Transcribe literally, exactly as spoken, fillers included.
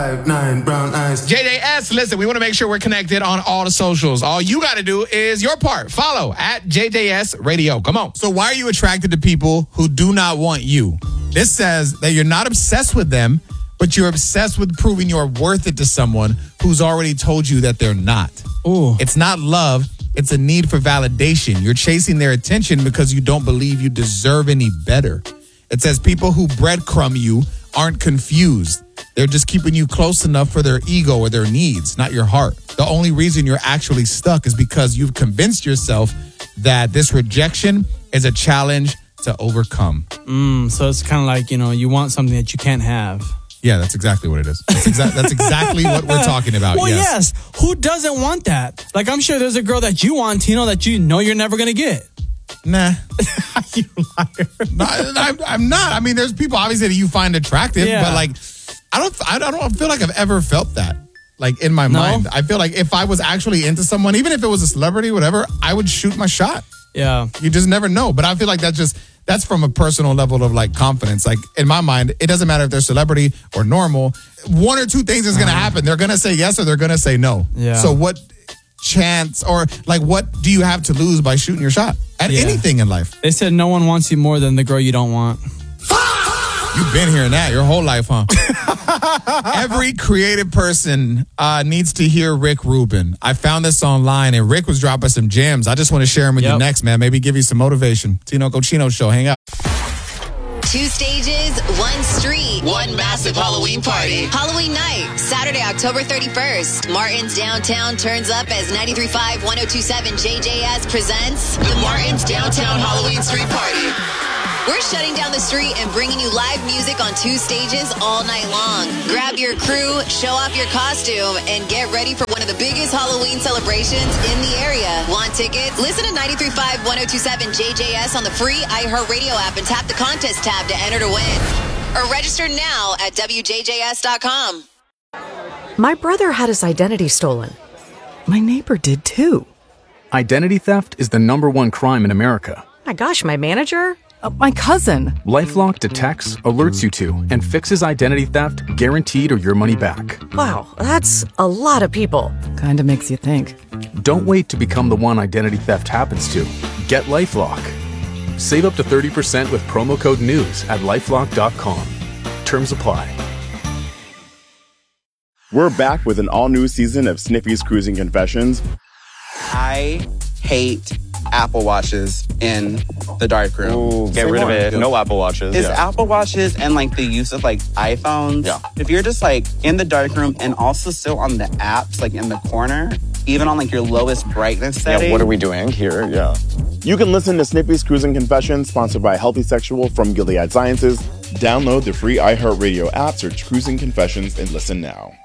Five, nine, brown eyes. J J S, listen, we want to make sure we're connected on all the socials. All you got to do is your part. Follow at J J S Radio. Come on. So why are you attracted to people who do not want you? This says that you're not obsessed with them, but you're obsessed with proving you're worth it to someone who's already told you that they're not. Ooh. It's not love. It's a need for validation. You're chasing their attention because you don't believe you deserve any better. It says people who breadcrumb you aren't confused. They're just keeping you close enough for their ego or their needs, not your heart. The only reason you're actually stuck is because you've convinced yourself that this rejection is a challenge to overcome. Mm, so it's kind of like, you know, you want something that you can't have. Yeah, that's exactly what it is. That's, exa- that's exactly what we're talking about. Well, yes. yes. Who doesn't want that? Like, I'm sure there's a girl that you want, Tino, that you know you're never going to get. Nah. You liar. No, I'm, I'm not. I mean, there's people obviously that you find attractive, Yeah. but like, I don't, I don't feel like I've ever felt that. Like in my No? mind, I feel like if I was actually into someone, even if it was a celebrity, whatever, I would shoot my shot. Yeah. You just never know. But I feel like that's just, that's from a personal level of like confidence. Like in my mind, it doesn't matter if they're celebrity or normal. One or two things is going to happen. They're going to say yes or they're going to say no. Yeah. So what chance or like what do you have to lose by shooting your shot at Yeah. anything in life? They said no one wants you more than the girl you don't want. You've been hearing that your whole life, huh? Every creative person uh, needs to hear Rick Rubin. I found this online, and Rick was dropping some gems. I just want to share them with Yep. you next, man. Maybe give you some motivation. Tino Cochino Show. Hang up. Two stages, one street, one massive Halloween party. Halloween night, Saturday, October thirty-first. Martin's Downtown turns up as ninety-three point five, one oh two point seven J J S presents the Martin's Downtown Halloween Street Party. We're shutting down the street and bringing you live music on two stages all night long. Grab your crew, show off your costume, and get ready for one of the biggest Halloween celebrations in the area. Want tickets? Listen to ninety-three point five, one oh two point seven J J S on the free iHeartRadio app and tap the contest tab to enter to win. Or register now at W J J S dot com. My brother had his identity stolen. My neighbor did too. Identity theft is the number one crime in America. My gosh, my manager? Uh, my cousin. LifeLock detects, alerts you to, and fixes identity theft guaranteed or your money back. Wow, that's a lot of people. Kinda makes you think. Don't wait to become the one identity theft happens to. Get LifeLock. Save up to thirty percent with promo code NEWS at lifelock dot com. Terms apply. We're back with an all-new season of Sniffy's Cruising Confessions. I hate Apple Watches in the dark room. Ooh, get Say rid more. of it. No Apple Watches. It's yeah. Apple Watches and like the use of like iPhones. Yeah. If you're just like in the dark room and also still on the apps, like in the corner, even on like your lowest brightness setting. Yeah, what are we doing here? Yeah. You can listen to Sniffy's Cruising Confessions, sponsored by Healthy Sexual from Gilead Sciences. Download the free iHeartRadio app, search Cruising Confessions, and listen now.